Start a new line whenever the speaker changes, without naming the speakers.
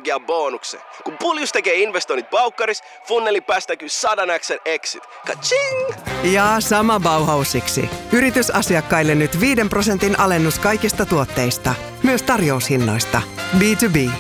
energiabonuksen. Kun Puljus tekee investoinnit Baukkaris, funneli päästä kyllä 100x exit. Ka-ching!
Ja sama Bauhausiksi. Yritysasiakkaille nyt 5% alennus kaikista tuotteista. Myös tarjoushinnoista. B2B.